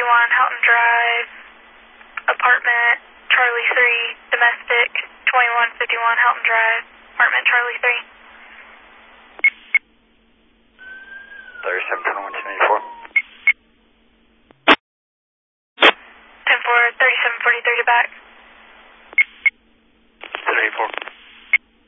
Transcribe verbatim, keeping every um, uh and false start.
fifty-one Houghton Drive, apartment Charlie three, domestic, twenty-one fifty-one Houghton Drive, apartment Charlie three. thirty-seven twenty-one two eighty-four. ten four, thirty-seven forty, thirty back.